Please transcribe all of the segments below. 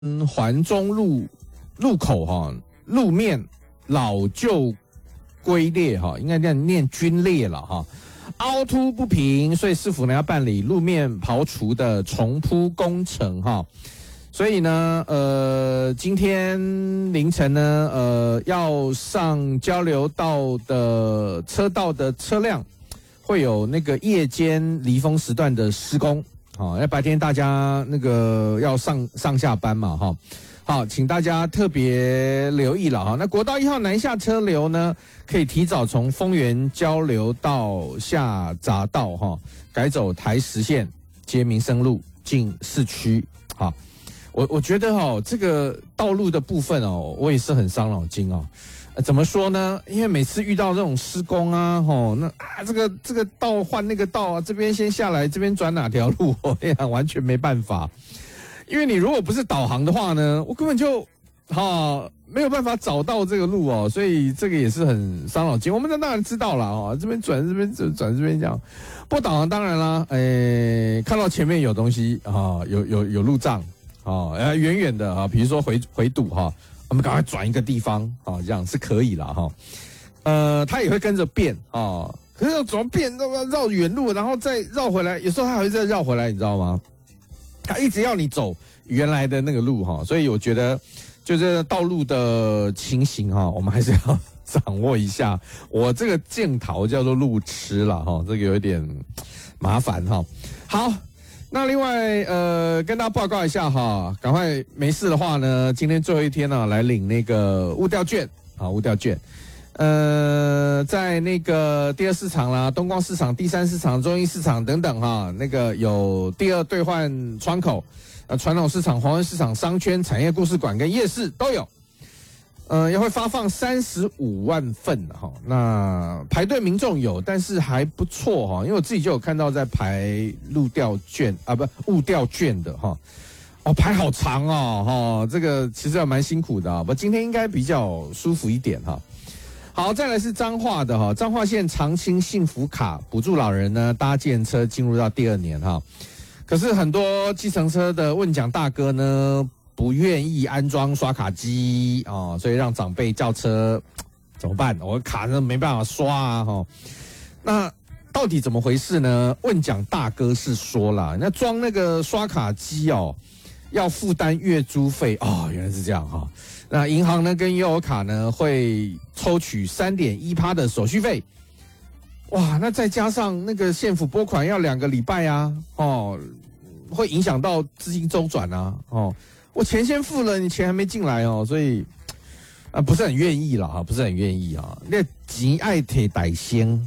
环中路口哈，路面老旧龟裂哈，应该这样念龟裂了哈，凹凸不平，所以市府呢要办理路面刨除的重铺工程哈。所以呢，今天凌晨呢，要上交流道的车道的车辆，会有那个夜间离峰时段的施工，好，那白天大家那个要上下班嘛，哈，好，请大家特别留意了哈。那国道1号南下车流呢，可以提早从丰原交流道下匝道哈，改走台10线接民生路进市区，好。我觉得这个道路的部分我也是很伤脑筋怎么说呢？因为每次遇到这种施工这个道换那个道这边先下来，这边转哪条路，完全没办法。因为你如果不是导航的话呢，我根本就没有办法找到这个路所以这个也是很伤脑筋。我们当然知道了这边转这边转这边这样。不过导航当然啦，看到前面有东西有路障。远远的比如说回堵我们赶快转一个地方这样是可以了它也会跟着变可是要怎么变？要绕远路，然后再绕回来，有时候它还会再绕回来，你知道吗？它一直要你走原来的那个路所以我觉得就是道路的情形我们还是要掌握一下。我这个镜头叫做路痴了这个有一点麻烦好。那另外跟大家报告一下赶快没事的话呢，今天最后一天来领那个物调券物调券。在那个第2市场啦、东光市场、第3市场、中义市场等等那个有第2兑换窗口，传统市场、黄昏市场、商圈、产业故事馆跟夜市都有。也会发放35万份那排队民众有，但是还不错因为我自己就有看到在排路调券物调券的排好长这个其实还蛮辛苦的不今天应该比较舒服一点好，再来是彰化的彰化县长青幸福卡补助老人呢搭计程车进入到第2年可是很多计程车的问奖大哥呢不愿意安装刷卡机所以让长辈叫车怎么办？我卡呢没办法刷那到底怎么回事呢？问奖大哥是说了，那装那个刷卡机要负担月租费原来是这样那银行呢跟悠游卡呢会抽取3.1% 的手续费。哇，那再加上那个县府拨款要2个礼拜会影响到资金周转我钱先付了，你钱还没进来所以不是很愿意啦不是很愿意那钱爱提歹先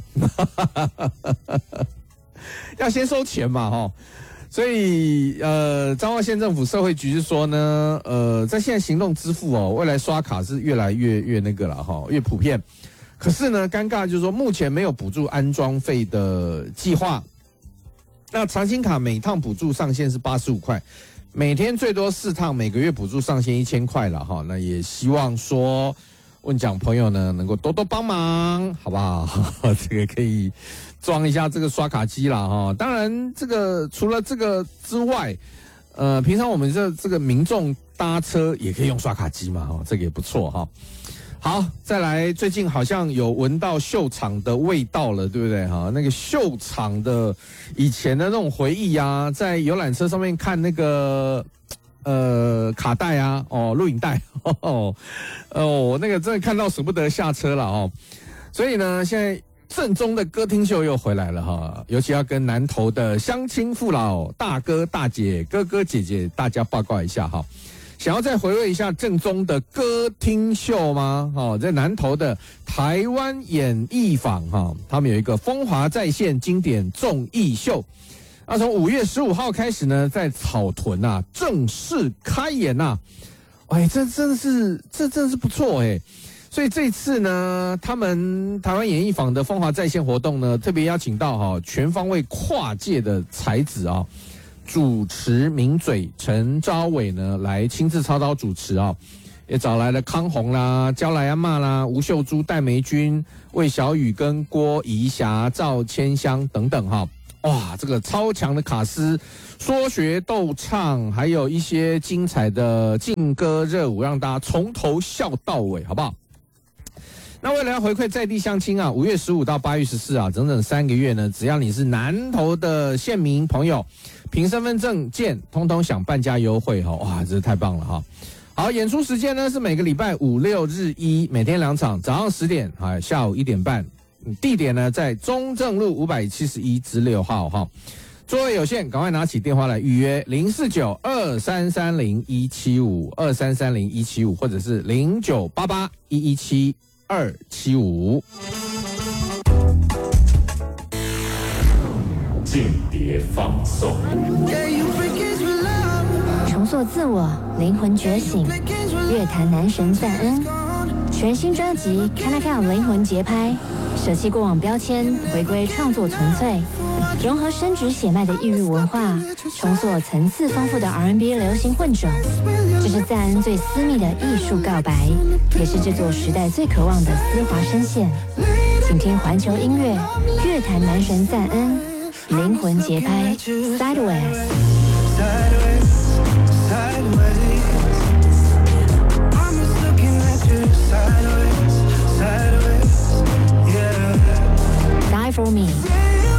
要先收钱嘛所以彰化县政府社会局是说呢在现在行动支付未来刷卡是越来越那个了越普遍。可是呢尴尬就是说目前没有补助安装费的计划。那长青卡每趟补助上限是85块，每天最多4趟，每个月补助上限1000块了那也希望说问奖朋友呢能够多多帮忙，好不好？这个可以装一下这个刷卡机啦当然这个除了这个之外，平常我们这个民众搭车也可以用刷卡机嘛这个也不错好，再来，最近好像有闻到秀场的味道了，对不对那个秀场的以前的那种回忆在游览车上面看那个卡带录影带那个真的看到舍不得下车了所以呢现在正宗的歌厅秀又回来了尤其要跟南投的乡亲父老大哥大姐哥哥姐姐大家报告一下想要再回味一下正宗的歌厅秀吗在南投的台湾演艺坊他们有一个风华再现经典综艺秀。那从5月15号开始呢，在草屯正式开演这真的是不错所以这次呢，他们台湾演艺坊的风华再现活动呢，特别邀请到全方位跨界的才子主持名嘴陈昭伟呢来亲自操刀主持也找来了康宏啦、焦来阿嬷啦、吴秀珠、戴梅君、魏小雨跟郭怡霞、赵千香等等哇，这个超强的卡司，说学逗唱，还有一些精彩的劲歌热舞，让大家从头笑到尾，好不好？那为了要回馈在地乡亲啊，5月15到8月14啊，整整3个月呢，只要你是南投的县民朋友，凭身份证件，通通享半价优惠哈！哇，真是太棒了哈！好，演出时间呢是每个礼拜5、6日1，每天2场，早上10点，下午1点半。地点呢在中正路571之6号哈。座位有限，赶快拿起电话来预约049-2330-175，2330-175，或者是0988-117-275。 性别放送， 重塑自我，灵魂觉醒，乐坛男神赞恩，全新专辑《Can I Count 灵魂节拍》，舍弃过往标签，回归创作纯粹，融合深植血脉的异域文化，重塑层次丰富的 R&B 流行混种。这是赞恩最私密的艺术告白，也是这座时代最渴望的丝滑声线。请听环球音乐乐坛男神赞恩灵魂节拍 Sideways。